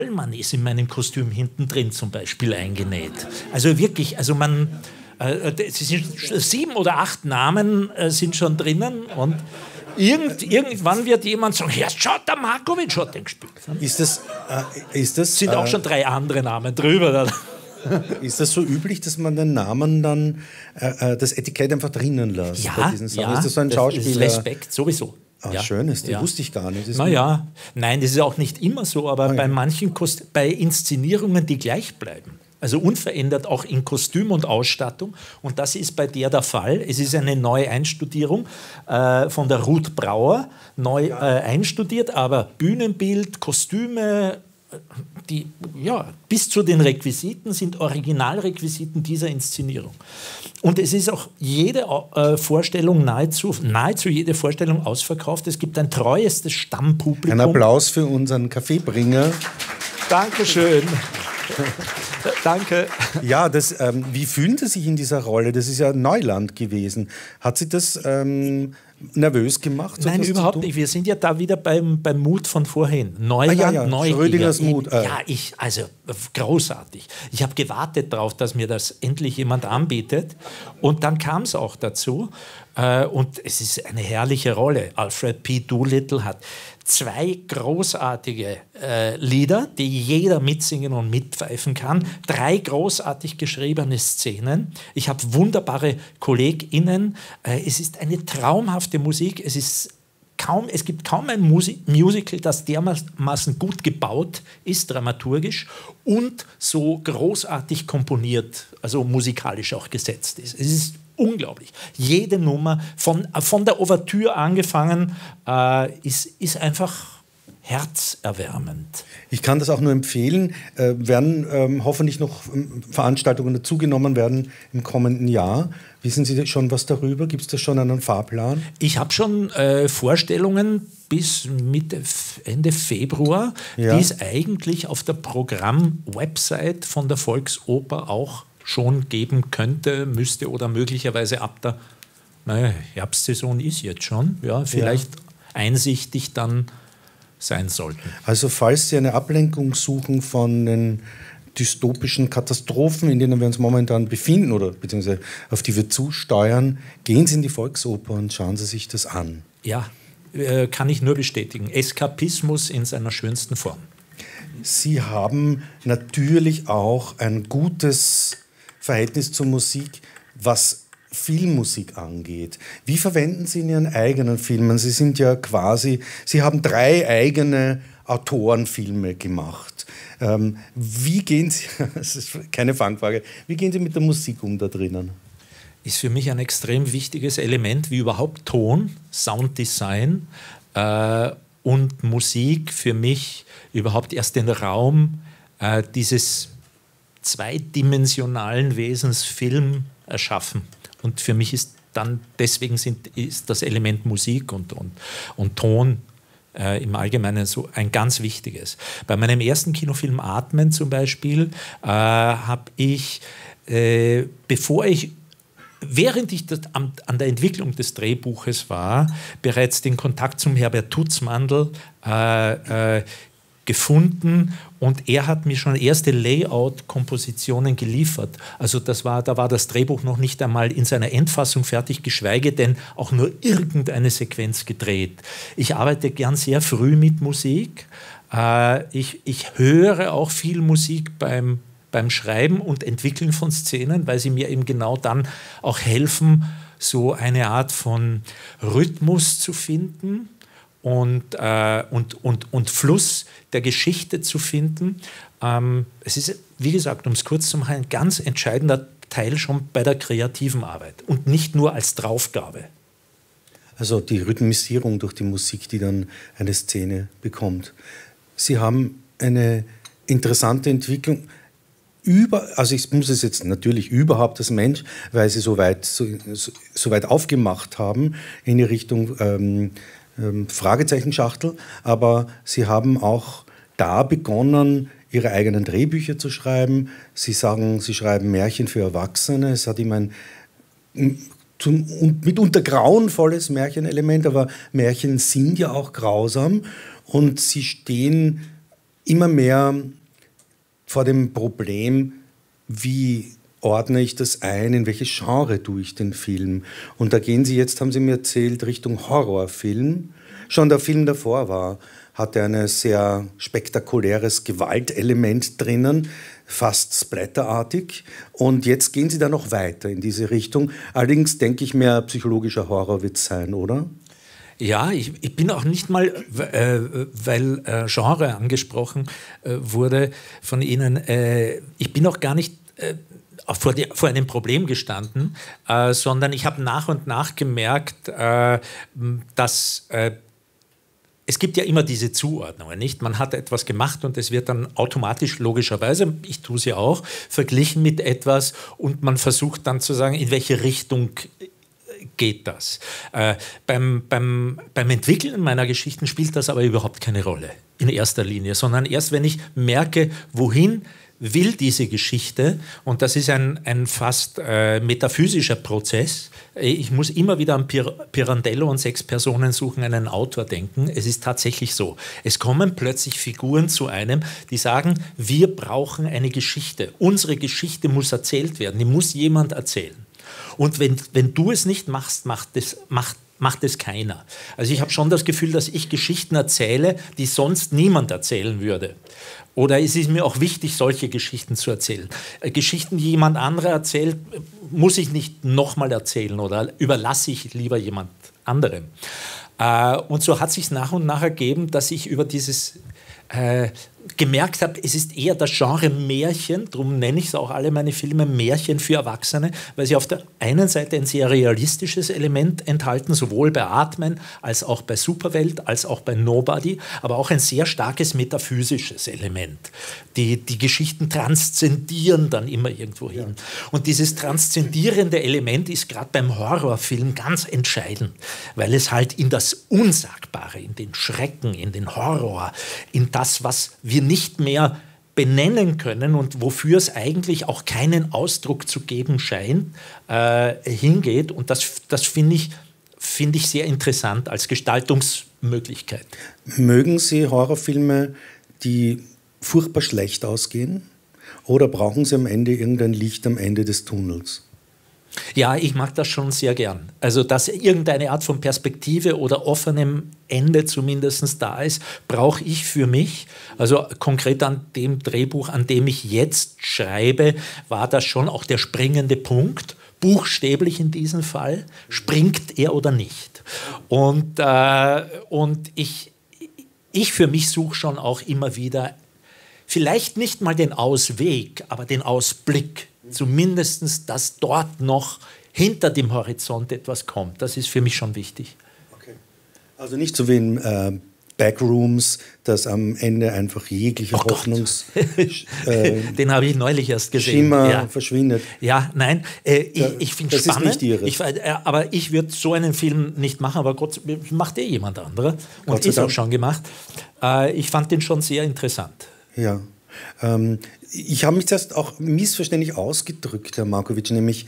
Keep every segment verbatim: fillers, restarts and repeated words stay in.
Man ist in meinem Kostüm hinten drin zum Beispiel eingenäht. Also wirklich, also man, äh, sind sieben oder acht Namen äh, sind schon drinnen und irgend, irgendwann wird jemand sagen, ja, schaut, der Markovic hat den gespielt. Ist das, äh, ist das, sind auch äh, schon drei andere Namen drüber. Ist das so üblich, dass man den Namen dann, äh, das Etikett einfach drinnen lässt? Ja, bei diesen Sachen? ja, ist das so ein das Schauspieler? ist Respekt, sowieso. Ah, ja. Schönes, das ja. wusste ich gar nicht. Naja, nein, das ist auch nicht immer so, aber ah, bei ja. manchen Kost bei Inszenierungen, die gleich bleiben, also unverändert auch in Kostüm und Ausstattung, und das ist bei der der Fall. Es ist eine neue Einstudierung äh, von der Ruth Brauer, neu äh, einstudiert, aber Bühnenbild, Kostüme, die, ja, bis zu den Requisiten sind Originalrequisiten dieser Inszenierung. Und es ist auch jede äh, Vorstellung, nahezu, nahezu jede Vorstellung ausverkauft. Es gibt ein treuestes Stammpublikum. Ein Applaus für unseren Kaffeebringer. Dankeschön. Danke. Ja, das, ähm, wie fühlen Sie sich in dieser Rolle? Das ist ja Neuland gewesen. Hat Sie das ähm, nervös gemacht? So Nein, überhaupt nicht. Wir sind ja da wieder beim, beim Mut von vorhin. Neuland, ah, ja, ja. Neugier. Schrödingers Mut. Äh. Ja, ich, also großartig. Ich habe gewartet darauf, dass mir das endlich jemand anbietet. Und dann kam es auch dazu. Äh, und es ist eine herrliche Rolle. Alfred P. Doolittle hat zwei großartige äh, Lieder, die jeder mitsingen und mitpfeifen kann. Drei großartig geschriebene Szenen. Ich habe wunderbare KollegInnen. Äh, es ist eine traumhafte Musik. Es ist kaum, es gibt kaum ein Musi- Musical, das dermaßen gut gebaut ist, dramaturgisch, und so großartig komponiert, also musikalisch auch gesetzt ist. Es ist unglaublich. Jede Nummer, von, von der Ouvertüre angefangen, äh, ist, ist einfach herzerwärmend. Ich kann das auch nur empfehlen. Äh, werden ähm, hoffentlich noch ähm, Veranstaltungen dazugenommen werden im kommenden Jahr. Wissen Sie schon was darüber? Gibt es da schon einen Fahrplan? Ich habe schon äh, Vorstellungen bis Mitte, Ende Februar, ja. die es eigentlich auf der Programm-Website von der Volksoper auch schon geben könnte, müsste oder möglicherweise ab der naja, Herbstsaison ist jetzt schon, ja, vielleicht ja. einsichtig dann sein sollten. Also falls Sie eine Ablenkung suchen von den dystopischen Katastrophen, in denen wir uns momentan befinden oder beziehungsweise auf die wir zusteuern, gehen Sie in die Volksoper und schauen Sie sich das an. Ja, äh, kann ich nur bestätigen. Eskapismus in seiner schönsten Form. Sie haben natürlich auch ein gutes Verhältnis zur Musik, was Filmmusik angeht. Wie verwenden Sie in Ihren eigenen Filmen? Sie sind ja quasi, Sie haben drei eigene Autorenfilme gemacht. Ähm, wie gehen Sie, das ist keine Fangfrage, wie gehen Sie mit der Musik um da drinnen? Ist für mich ein extrem wichtiges Element, wie überhaupt Ton, Sounddesign äh, und Musik für mich überhaupt erst den Raum äh, dieses zweidimensionalen Wesens Film erschaffen. Und für mich ist dann, deswegen sind, ist das Element Musik und, und, und Ton äh, im Allgemeinen so ein ganz wichtiges. Bei meinem ersten Kinofilm Atmen zum Beispiel äh, habe ich, äh, bevor ich Während ich das an, an der Entwicklung des Drehbuches war, bereits den Kontakt zum Herbert Tutzmandl äh, äh, gefunden, und er hat mir schon erste Layout-Kompositionen geliefert. Also das war, da war das Drehbuch noch nicht einmal in seiner Endfassung fertig, geschweige denn auch nur irgendeine Sequenz gedreht. Ich arbeite gern sehr früh mit Musik. Äh, ich, ich höre auch viel Musik beim beim Schreiben und Entwickeln von Szenen, weil sie mir eben genau dann auch helfen, so eine Art von Rhythmus zu finden und, äh, und, und, und Fluss der Geschichte zu finden. Ähm, es ist, wie gesagt, um es kurz zu machen, ein ganz entscheidender Teil schon bei der kreativen Arbeit und nicht nur als Draufgabe. Also die Rhythmisierung durch die Musik, die dann eine Szene bekommt. Sie haben eine interessante Entwicklung. Über, also ich muss es jetzt natürlich überhaupt als Mensch, weil sie so weit, so, so weit aufgemacht haben in die Richtung ähm, ähm, Fragezeichenschachtel, aber sie haben auch da begonnen, ihre eigenen Drehbücher zu schreiben. Sie sagen, sie schreiben Märchen für Erwachsene. Es hat immer ein zum, mitunter grauenvolles Märchenelement, aber Märchen sind ja auch grausam, und sie stehen immer mehr vor dem Problem, wie ordne ich das ein, in welches Genre tue ich den Film. Und da gehen Sie jetzt, haben Sie mir erzählt, Richtung Horrorfilm. Schon der Film davor war, hatte ein sehr spektakuläres Gewaltelement drinnen, fast splatterartig. Und jetzt gehen Sie da noch weiter in diese Richtung. Allerdings denke ich, mehr psychologischer Horror wird es sein, oder? Ja, ich, ich bin auch nicht mal, äh, weil äh, Genre angesprochen äh, wurde von Ihnen, äh, ich bin auch gar nicht äh, vor, die, vor einem Problem gestanden, äh, sondern ich habe nach und nach gemerkt, äh, dass äh, es gibt ja immer diese Zuordnungen, nicht? Man hat etwas gemacht und es wird dann automatisch, logischerweise, ich tue es ja auch, verglichen mit etwas und man versucht dann zu sagen, in welche Richtung geht das. Äh, beim, beim, beim Entwickeln meiner Geschichten spielt das aber überhaupt keine Rolle in erster Linie, sondern erst, wenn ich merke, wohin will diese Geschichte, und das ist ein, ein fast äh, metaphysischer Prozess. Ich muss immer wieder an Pir Pirandello und sechs Personen suchen, einen Autor denken. Es ist tatsächlich so. Es kommen plötzlich Figuren zu einem, die sagen, wir brauchen eine Geschichte. Unsere Geschichte muss erzählt werden, die muss jemand erzählen. Und wenn, wenn du es nicht machst, macht es, macht, macht es keiner. Also ich habe schon das Gefühl, dass ich Geschichten erzähle, die sonst niemand erzählen würde. Oder es ist mir auch wichtig, solche Geschichten zu erzählen. Äh, Geschichten, die jemand anderer erzählt, muss ich nicht nochmal erzählen oder überlasse ich lieber jemand anderem. Äh, und so hat sich nach und nach ergeben, dass ich über dieses äh, gemerkt habe, es ist eher das Genre Märchen, darum nenne ich es auch alle meine Filme Märchen für Erwachsene, weil sie auf der einen Seite ein sehr realistisches Element enthalten, sowohl bei Atmen als auch bei Superwelt, als auch bei Nobody, aber auch ein sehr starkes metaphysisches Element. Die, die Geschichten transzendieren dann immer irgendwo hin. Und dieses transzendierende Element ist gerade beim Horrorfilm ganz entscheidend, weil es halt in das Unsagbare, in den Schrecken, in den Horror, in das, was wir nicht mehr benennen können und wofür es eigentlich auch keinen Ausdruck zu geben scheint, äh, hingeht. Und das, das finde ich, find ich sehr interessant als Gestaltungsmöglichkeit. Mögen Sie Horrorfilme, die furchtbar schlecht ausgehen? Oder brauchen Sie am Ende irgendein Licht am Ende des Tunnels? Ja, ich mag das schon sehr gern. Also, dass irgendeine Art von Perspektive oder offenem Ende zumindest da ist, brauche ich für mich. Also konkret an dem Drehbuch, an dem ich jetzt schreibe, war das schon auch der springende Punkt. Buchstäblich in diesem Fall. Springt er oder nicht? Und, äh, und ich, ich für mich suche schon auch immer wieder, vielleicht nicht mal den Ausweg, aber den Ausblick. Zumindest, dass dort noch hinter dem Horizont etwas kommt. Das ist für mich schon wichtig. Okay. Also nicht so wie in äh, Backrooms, dass am Ende einfach jeglicher oh Hoffnungs... äh, Den habe ich neulich erst gesehen. Schimmer ja. verschwindet. Ja, nein, äh, ich, ich finde es spannend. Das ist nicht Ihre. Ich, äh, aber ich würde so einen Film nicht machen, aber Gott, macht eh jemand anderer. Und ist auch schon gemacht. Äh, ich fand den schon sehr interessant. Ja. Ähm, ich habe mich zuerst auch missverständlich ausgedrückt, Herr Markovic, nämlich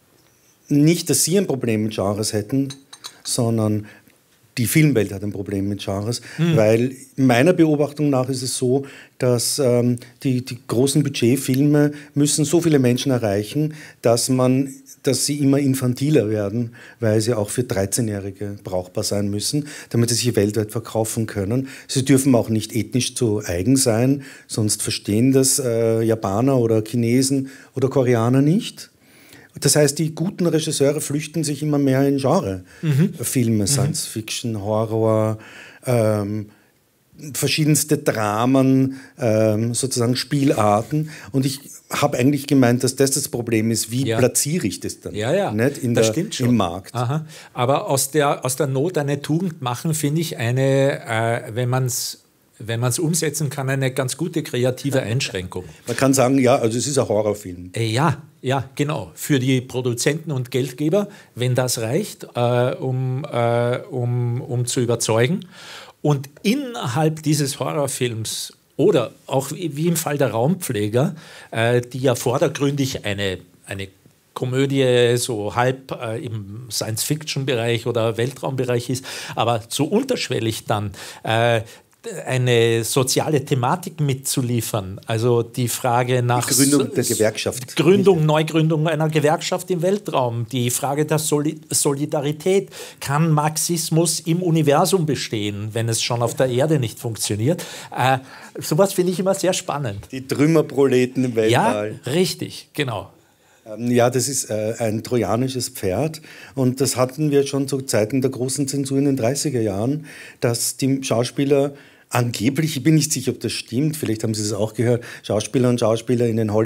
nicht, dass Sie ein Problem mit Genres hätten, sondern die Filmwelt hat ein Problem mit Genres, mhm. weil meiner Beobachtung nach ist es so, dass ähm, die, die großen Budgetfilme müssen so viele Menschen erreichen, dass man, dass sie immer infantiler werden, weil sie auch für dreizehnjährige brauchbar sein müssen, damit sie sich weltweit verkaufen können. Sie dürfen auch nicht ethnisch zu eigen sein, sonst verstehen das äh, Japaner oder Chinesen oder Koreaner nicht. Das heißt, die guten Regisseure flüchten sich immer mehr in Genre-Filme, mhm. Science Fiction, Horror, ähm, verschiedenste Dramen, ähm, sozusagen Spielarten. Und ich habe eigentlich gemeint, dass das das Problem ist, wie ja. platziere ich das dann ja, ja. nicht in das der, stimmt schon. im Markt. Aha. Aber aus der, aus der Not eine Tugend machen, finde ich eine, äh, wenn man es wenn man es umsetzen kann, eine ganz gute kreative Einschränkung. Man kann sagen, ja, also es ist ein Horrorfilm. Äh, ja, ja, genau. Für die Produzenten und Geldgeber, wenn das reicht, äh, um, äh, um, um zu überzeugen. Und innerhalb dieses Horrorfilms oder auch wie im Fall der Raumpfleger, äh, die ja vordergründig eine, eine Komödie so halb äh, im Science-Fiction-Bereich oder Weltraumbereich ist, aber so unterschwellig dann äh, eine soziale Thematik mitzuliefern. Also die Frage nach die Gründung der Gewerkschaft. Gründung, Neugründung einer Gewerkschaft im Weltraum. Die Frage der Soli- Solidarität. Kann Marxismus im Universum bestehen, wenn es schon auf der Erde nicht funktioniert? Äh, sowas finde ich immer sehr spannend. Die Trümmerproleten im Weltall. Ja, richtig, genau. Ja, das ist äh, ein trojanisches Pferd und das hatten wir schon zu Zeiten der großen Zensur in den dreißiger Jahren, dass die Schauspieler angeblich, ich bin nicht sicher, ob das stimmt, vielleicht haben Sie das auch gehört, Schauspieler und Schauspieler in den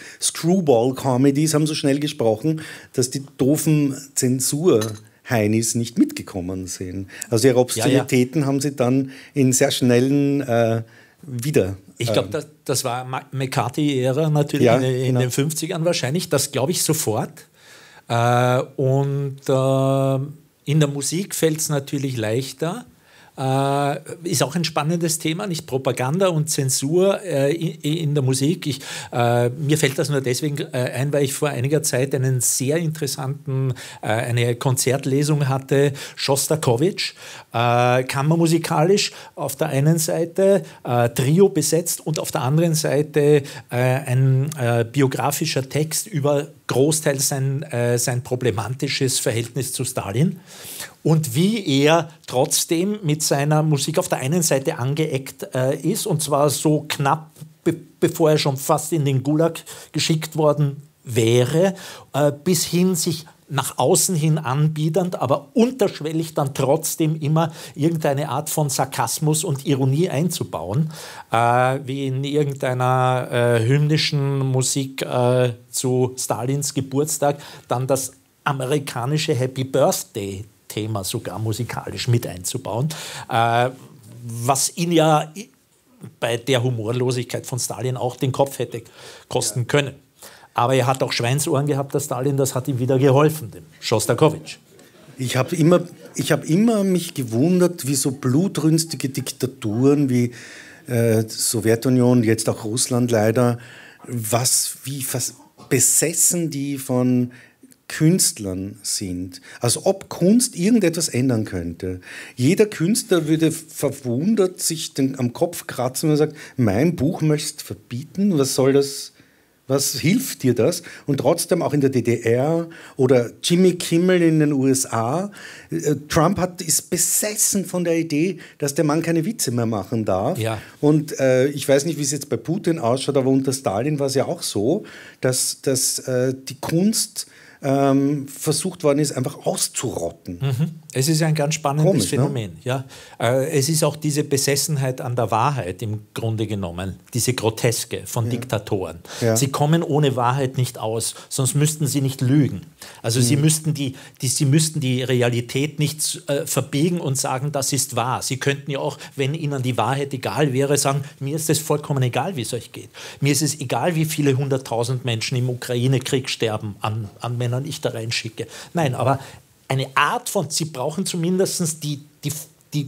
Hollywood-Screwball-Comedies haben so schnell gesprochen, dass die doofen Zensur-Heinis nicht mitgekommen sind. Also ihre Obszönitäten ja, ja. haben sie dann in sehr schnellen äh, wieder... Ich glaube, das, das war McCarthy-Ära natürlich ja, in, in genau. den fünfzigern wahrscheinlich. Das glaube ich sofort. Äh, und äh, in der Musik fällt es natürlich leichter. Äh, ist auch ein spannendes Thema, nicht Propaganda und Zensur äh, in, in der Musik. Ich, äh, mir fällt das nur deswegen äh, ein, weil ich vor einiger Zeit einen sehr interessanten, äh, eine Konzertlesung hatte, Schostakowitsch, äh, kammermusikalisch auf der einen Seite, äh, Trio besetzt und auf der anderen Seite äh, ein äh, biografischer Text über großteils sein, äh, sein problematisches Verhältnis zu Stalin. Und wie er trotzdem mit seiner Musik auf der einen Seite angeeckt äh, ist, und zwar so knapp, be bevor er schon fast in den Gulag geschickt worden wäre, äh, bis hin sich nach außen hin anbiedernd, aber unterschwellig dann trotzdem immer irgendeine Art von Sarkasmus und Ironie einzubauen, äh, wie in irgendeiner äh, hymnischen Musik äh, zu Stalins Geburtstag dann das amerikanische Happy Birthday Thema sogar musikalisch mit einzubauen, äh, was ihn ja bei der Humorlosigkeit von Stalin auch den Kopf hätte kosten können. Aber er hat auch Schweinsohren gehabt, der Stalin, das hat ihm wieder geholfen, dem Schostakowitsch. Ich habe immer, ich hab immer mich gewundert, wie so blutrünstige Diktaturen wie äh, Sowjetunion, jetzt auch Russland leider, was, wie was besessen die von Künstlern sind, als ob Kunst irgendetwas ändern könnte. Jeder Künstler würde verwundert sich den, am Kopf kratzen und sagt, mein Buch möchtest du verbieten, was soll das, was hilft dir das? Und trotzdem auch in der D D R oder Jimmy Kimmel in den U S A, äh, Trump hat, ist besessen von der Idee, dass der Mann keine Witze mehr machen darf. Ja. Und äh, ich weiß nicht, wie es jetzt bei Putin ausschaut, aber unter Stalin war es ja auch so, dass, dass äh, die Kunst Ähm, versucht worden ist, einfach auszurotten. Mhm. Es ist ein ganz spannendes Komisch, Phänomen. Ne? Ja. Äh, es ist auch diese Besessenheit an der Wahrheit im Grunde genommen, diese Groteske von ja. Diktatoren. Ja. Sie kommen ohne Wahrheit nicht aus, sonst müssten sie nicht lügen. Also mhm. sie, müssten die, die, sie müssten die Realität nicht äh, verbiegen und sagen, das ist wahr. Sie könnten ja auch, wenn ihnen die Wahrheit egal wäre, sagen, mir ist es vollkommen egal, wie es euch geht. Mir ist es egal, wie viele hunderttausend Menschen im Ukraine-Krieg sterben an, an Männern ich da reinschicke. Nein, aber eine Art von, sie brauchen zumindest die, die, die,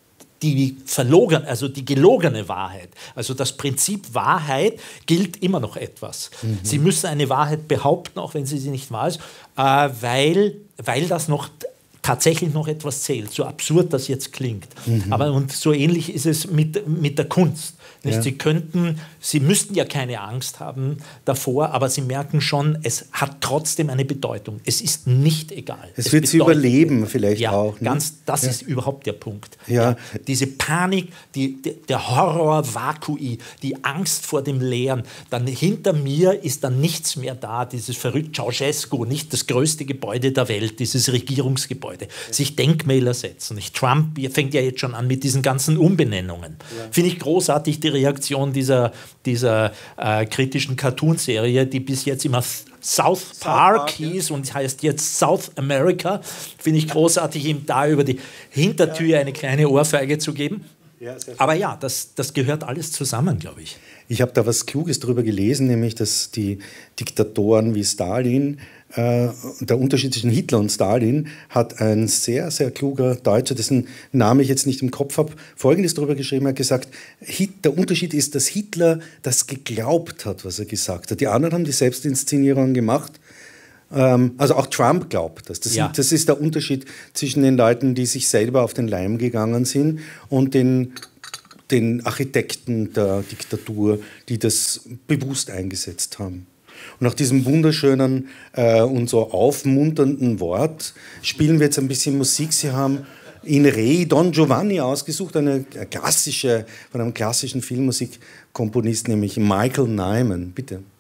die verlogen, also die gelogene Wahrheit. Also das Prinzip Wahrheit gilt immer noch etwas. Mhm. Sie müssen eine Wahrheit behaupten, auch wenn sie sie nicht wahr ist, äh, weil, weil das noch tatsächlich noch etwas zählt, so absurd das jetzt klingt. Mhm. Aber und so ähnlich ist es mit, mit der Kunst. Ja. Sie könnten, Sie müssten ja keine Angst haben davor, aber Sie merken schon, es hat trotzdem eine Bedeutung. Es ist nicht egal. Es, es wird Sie überleben vielleicht ja, auch. Ne? Ganz, das ja. ist überhaupt der Punkt. Ja. Ja, diese Panik, die, die, der Horror vakui, die Angst vor dem Leeren. Dann hinter mir ist dann nichts mehr da, dieses verrückte Ceausescu, nicht das größte Gebäude der Welt, dieses Regierungsgebäude. Ja. Sich Denkmäler setzen. Nicht? Trump fängt ja jetzt schon an mit diesen ganzen Umbenennungen. Ja. Finde ich großartig, die Reaktion dieser, dieser äh, kritischen Cartoonserie, die bis jetzt immer South Park hieß und heißt jetzt South America. Finde ich großartig, ihm da über die Hintertür eine kleine Ohrfeige zu geben. Aber ja, das, das gehört alles zusammen, glaube ich. Ich habe da was Kluges darüber gelesen, nämlich, dass die Diktatoren wie Stalin, äh, der Unterschied zwischen Hitler und Stalin, hat ein sehr, sehr kluger Deutscher, dessen Namen ich jetzt nicht im Kopf habe, Folgendes darüber geschrieben, er hat gesagt, Hit, der Unterschied ist, dass Hitler das geglaubt hat, was er gesagt hat. Die anderen haben die Selbstinszenierung gemacht. Ähm, also auch Trump glaubt das. Das, ja. sind, das ist der Unterschied zwischen den Leuten, die sich selber auf den Leim gegangen sind und den den Architekten der Diktatur, die das bewusst eingesetzt haben. Und nach diesem wunderschönen äh, und so aufmunternden Wort spielen wir jetzt ein bisschen Musik. Sie haben in Re Don Giovanni ausgesucht, eine klassische, von einem klassischen Filmmusikkomponist, nämlich Michael Nyman. Bitte.